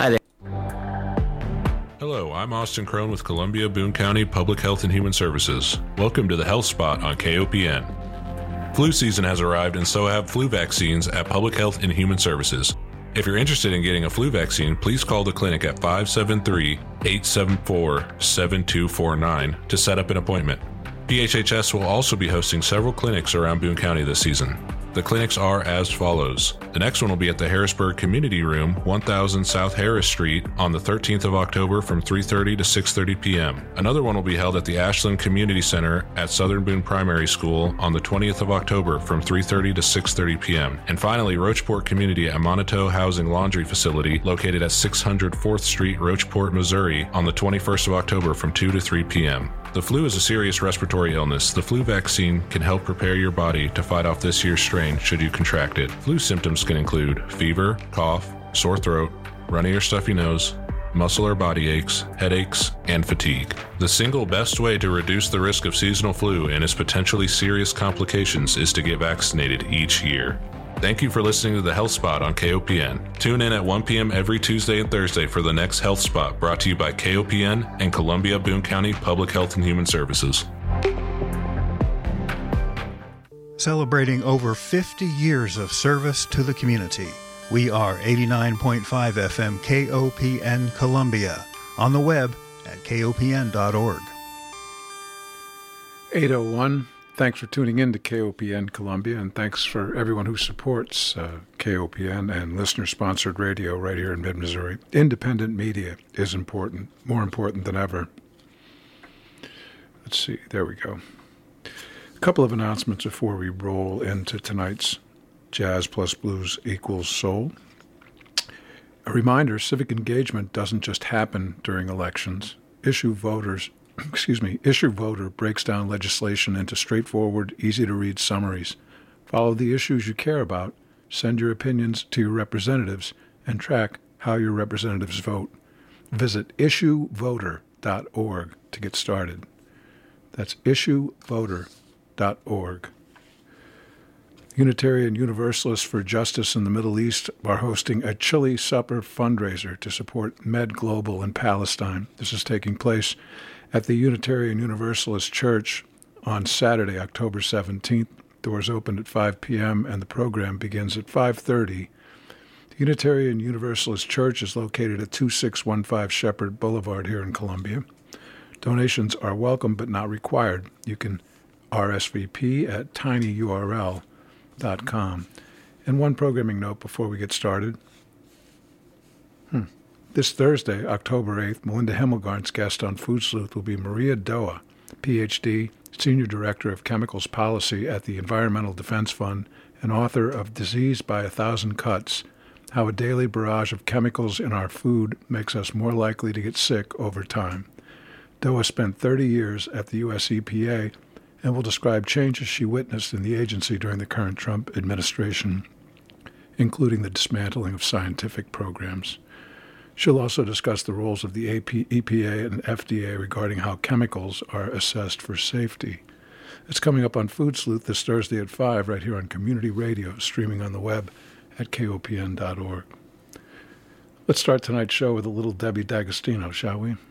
Hi there. Hello, I'm Austin Crone with Columbia Boone County Public Health and Human Services. Welcome to the Health Spot on KOPN. Flu season has arrived, and so have flu vaccines at Public Health and Human Services. If you're interested in getting a flu vaccine, please call the clinic at 573-874-7249 to set up an appointment. PHHS will also be hosting several clinics around Boone County this season. The clinics are as follows. The next one will be at the Harrisburg Community Room, 1000 South Harris Street, on the 13th of October from 3:30 to 6:30 p.m. Another one will be held at the Ashland Community Center at Southern Boone Primary School on the 20th of October from 3:30 to 6:30 p.m. And finally, Roachport Community at Moniteau Housing Laundry Facility, located at 600 4th Street, Roachport, Missouri, on the 21st of October from 2 to 3 p.m. The flu is a serious respiratory illness. The flu vaccine can help prepare your body to fight off this year's strain should you contract it. Flu symptoms can include fever, cough, sore throat, runny or stuffy nose, muscle or body aches, headaches, and fatigue. The single best way to reduce the risk of seasonal flu and its potentially serious complications is to get vaccinated each year. Thank you for listening to the Health Spot on KOPN. Tune in at 1 p.m. every Tuesday and Thursday for the next Health Spot, brought to you by KOPN and Columbia Boone County Public Health and Human Services. Celebrating over 50 years of service to the community. We are 89.5 FM KOPN Columbia. On the web at kopn.org. 8:01. Thanks for tuning in to KOPN Columbia, and thanks for everyone who supports KOPN and listener-sponsored radio right here in mid-Missouri. Independent media is important, more important than ever. Let's see, there we go. A couple of announcements before we roll into tonight's Jazz plus Blues equals Soul. A reminder, civic engagement doesn't just happen during elections. Issue Voter breaks down legislation into straightforward, easy-to-read summaries. Follow the issues you care about, send your opinions to your representatives, and track how your representatives vote. Visit issuevoter.org to get started. That's issuevoter.org. Unitarian Universalists for Justice in the Middle East are hosting a chili supper fundraiser to support Med Global in Palestine. This is taking place at the Unitarian Universalist Church on Saturday, October 17th. Doors open at 5 p.m. and the program begins at 5:30. The Unitarian Universalist Church is located at 2615 Shepherd Boulevard here in Columbia. Donations are welcome but not required. You can RSVP at tinyurl.com. And one programming note before we get started. This Thursday, October 8th, Melinda Himmelgarn's guest on Food Sleuth will be Maria Doa, Ph.D., Senior Director of Chemicals Policy at the Environmental Defense Fund and author of Disease by 1,000 Cuts, How a Daily Barrage of Chemicals in Our Food Makes Us More Likely to Get Sick Over Time. Doa spent 30 years at the U.S. EPA and will describe changes she witnessed in the agency during the current Trump administration, including the dismantling of scientific programs. She'll also discuss the roles of the EPA and FDA regarding how chemicals are assessed for safety. It's coming up on Food Sleuth this Thursday at 5 right here on Community Radio, streaming on the web at kopn.org. Let's start tonight's show with a little Debbie D'Agostino, shall we?